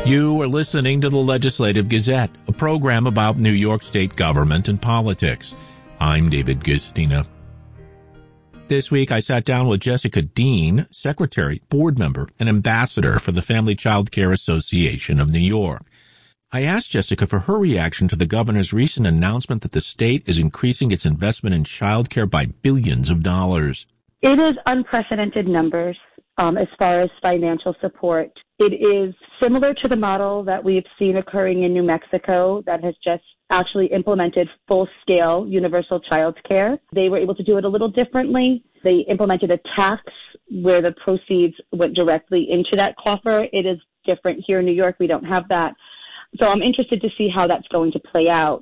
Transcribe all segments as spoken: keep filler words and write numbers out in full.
You are listening to the Legislative Gazette, a program about New York State government and politics. I'm David Gustina. This week, I sat down with Jessica Dean, secretary, board member, and ambassador for the Family Child Care Association of New York. I asked Jessica for her reaction to the governor's recent announcement that the state is increasing its investment in child care by billions of dollars. It is unprecedented numbers um, as far as financial support. It is similar to the model that we've seen occurring in New Mexico that has just actually implemented full-scale universal child care. They were able to do it a little differently. They implemented a tax where the proceeds went directly into that coffer. It is different here in New York. We don't have that. So I'm interested to see how that's going to play out.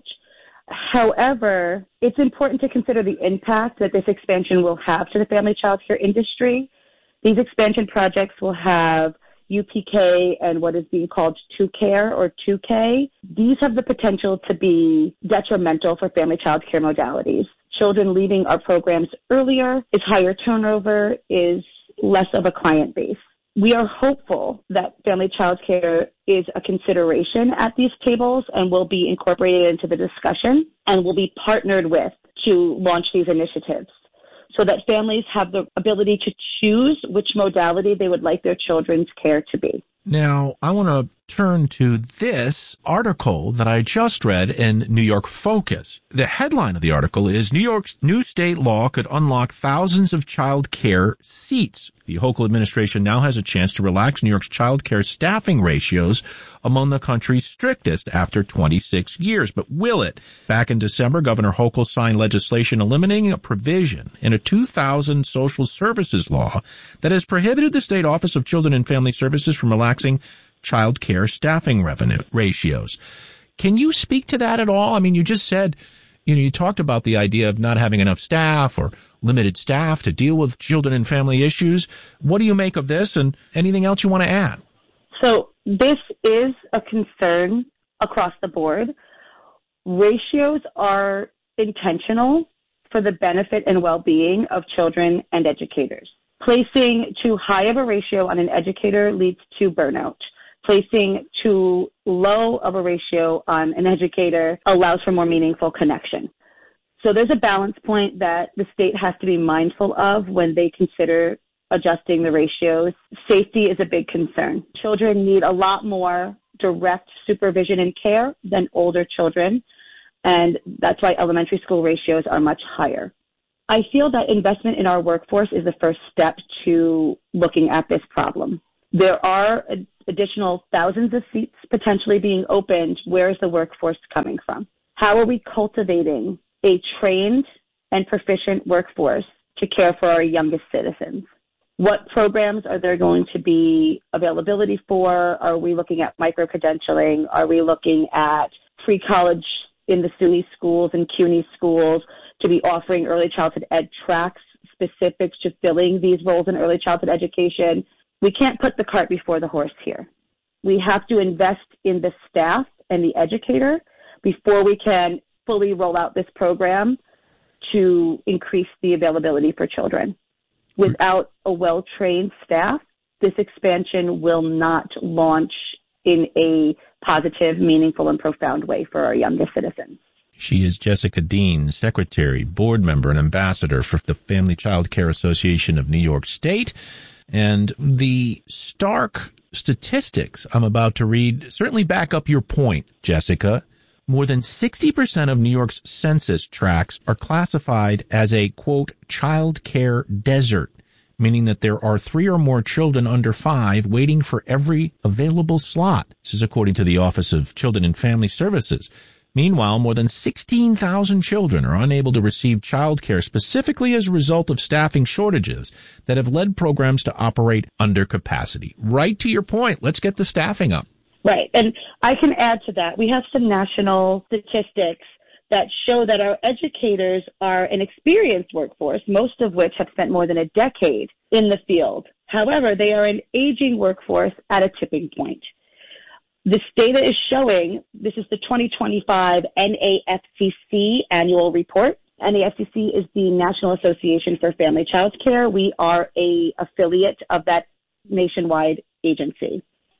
However, it's important to consider the impact that this expansion will have to the family child care industry. These expansion projects will have U P K and what is being called two care or two K. These have the potential to be detrimental for family child care modalities. Children leaving our programs earlier is higher turnover, is less of a client base. We are hopeful that family child care is a consideration at these tables and will be incorporated into the discussion and will be partnered with to launch these initiatives, so that families have the ability to choose which modality they would like their children's care to be. Now, I want to turn to this article that I just read in New York Focus. The headline of the article is, New York's new state law could unlock thousands of child care seats. The Hochul administration now has a chance to relax New York's child care staffing ratios among the country's strictest after twenty-six years. But will it? Back in December, Governor Hochul signed legislation eliminating a provision in a two thousand social services law that has prohibited the State Office of Children and Family Services from relaxing child care staffing revenue ratios. Can you speak to that at all? I mean, you just said, you know, you talked about the idea of not having enough staff or limited staff to deal with children and family issues. What do you make of this, and anything else you want to add? So this is a concern across the board. Ratios are intentional for the benefit and well-being of children and educators. Placing too high of a ratio on an educator leads to burnout. Placing too low of a ratio on an educator allows for more meaningful connection. So there's a balance point that the state has to be mindful of when they consider adjusting the ratios. Safety is a big concern. Children need a lot more direct supervision and care than older children, and that's why elementary school ratios are much higher. I feel that investment in our workforce is the first step to looking at this problem. There are additional thousands of seats potentially being opened. Where is the workforce coming from? How are we cultivating a trained and proficient workforce to care for our youngest citizens? What programs are there going to be availability for? Are we looking at micro-credentialing? Are we looking at pre-college in the S U N Y schools and C U N Y schools to be offering early childhood ed tracks specific to filling these roles in early childhood education? We can't put the cart before the horse here. We have to invest in the staff and the educator before we can fully roll out this program to increase the availability for children. Without a well-trained staff, this expansion will not launch in a positive, meaningful, and profound way for our youngest citizens. She is Jessica Dean, secretary, board member, and ambassador for the Family Child Care Association of New York State. And the stark statistics I'm about to read certainly back up your point, Jessica. More than sixty percent of New York's census tracts are classified as a, quote, child care desert, meaning that there are three or more children under five waiting for every available slot. This is according to the Office of Children and Family Services. Meanwhile, more than sixteen thousand children are unable to receive child care specifically as a result of staffing shortages that have led programs to operate under capacity. Right to your point. Let's get the staffing up. Right. And I can add to that. We have some national statistics that show that our educators are an experienced workforce, most of which have spent more than a decade in the field. However, they are an aging workforce at a tipping point. This data is showing, this is the twenty twenty-five N A F C C annual report. N A F C C is the National Association for Family Child Care. We are a affiliate of that nationwide agency.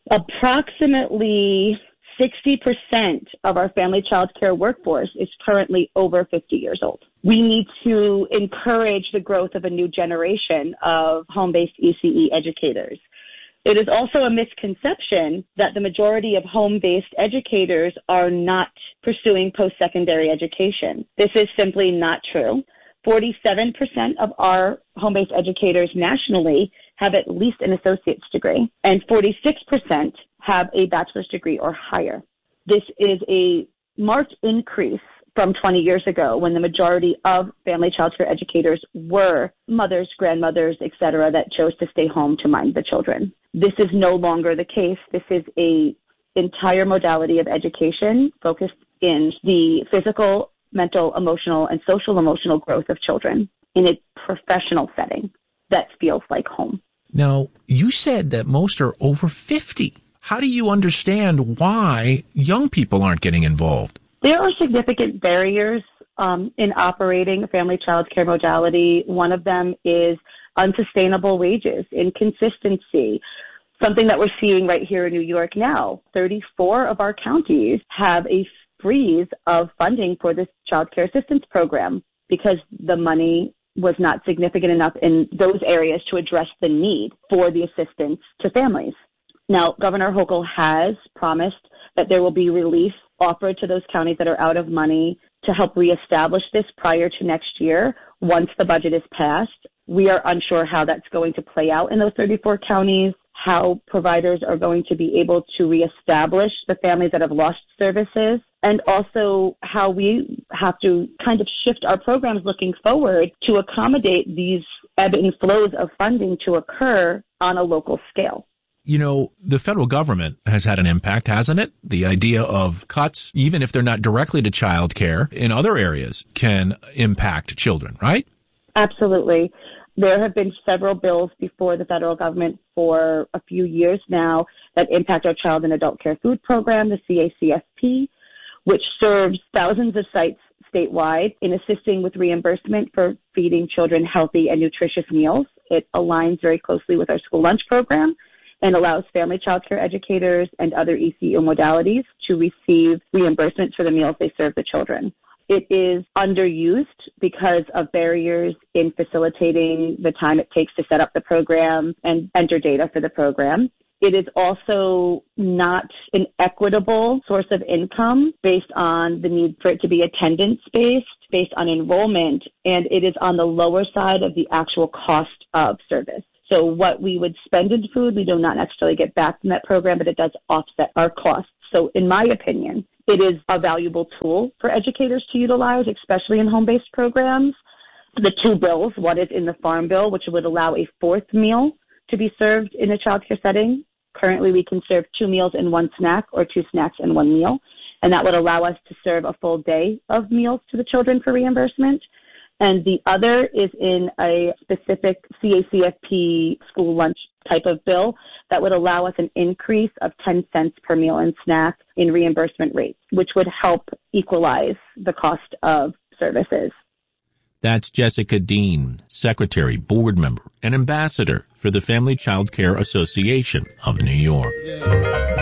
Approximately sixty percent of our family child care workforce is currently over fifty years old. We need to encourage the growth of a new generation of home-based E C E educators. It is also a misconception that the majority of home-based educators are not pursuing post-secondary education. This is simply not true. forty-seven percent of our home-based educators nationally have at least an associate's degree, and forty-six percent have a bachelor's degree or higher. This is a marked increase from twenty years ago, when the majority of family child care educators were mothers, grandmothers, et cetera, that chose to stay home to mind the children. This is no longer the case. This is a entire modality of education focused in the physical, mental, emotional, and social emotional growth of children in a professional setting that feels like home. Now, you said that most are over fifty. How do you understand why young people aren't getting involved? There are significant barriers um, in operating a family child care modality. One of them is unsustainable wages, inconsistency, something that we're seeing right here in New York now. thirty-four of our counties have a freeze of funding for this child care assistance program because the money was not significant enough in those areas to address the need for the assistance to families. Now, Governor Hochul has promised that there will be relief offered to those counties that are out of money to help reestablish this prior to next year once the budget is passed. We are unsure how that's going to play out in those thirty-four counties, how providers are going to be able to reestablish the families that have lost services, and also how we have to kind of shift our programs looking forward to accommodate these ebb and flows of funding to occur on a local scale. You know, the federal government has had an impact, hasn't it? The idea of cuts, even if they're not directly to child care, in other areas can impact children, right? Absolutely. There have been several bills before the federal government for a few years now that impact our child and adult care food program, the C A C F P, which serves thousands of sites statewide in assisting with reimbursement for feeding children healthy and nutritious meals. It aligns very closely with our school lunch program and allows family child care educators and other E C E modalities to receive reimbursements for the meals they serve the children. It is underused because of barriers in facilitating the time it takes to set up the program and enter data for the program. It is also not an equitable source of income based on the need for it to be attendance-based, based on enrollment, and it is on the lower side of the actual cost of service. So what we would spend in food, we do not necessarily get back from that program, but it does offset our costs. So in my opinion, it is a valuable tool for educators to utilize, especially in home-based programs. The two bills, one is in the Farm Bill, which would allow a fourth meal to be served in a child care setting. Currently, we can serve two meals and one snack or two snacks and one meal, and that would allow us to serve a full day of meals to the children for reimbursement. And the other is in a specific C A C F P school lunch type of bill that would allow us an increase of ten cents per meal and snack in reimbursement rates, which would help equalize the cost of services. That's Jessica Dean, Secretary, Board Member, and Ambassador for the Family Child Care Association of New York.